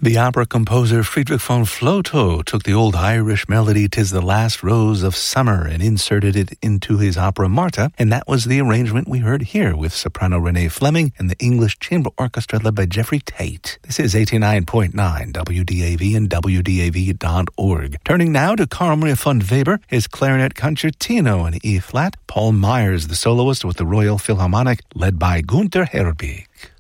The opera composer Friedrich von Flotow took the old Irish melody "'Tis the Last Rose of Summer" and inserted it into his opera Marta, and that was the arrangement we heard here with soprano Renee Fleming and the English Chamber Orchestra led by Jeffrey Tate. This is 89.9 WDAV and WDAV.org. Turning now to Carl Maria von Weber, his clarinet concertino in E-flat, Paul Myers, the soloist with the Royal Philharmonic, led by Gunther Herbig.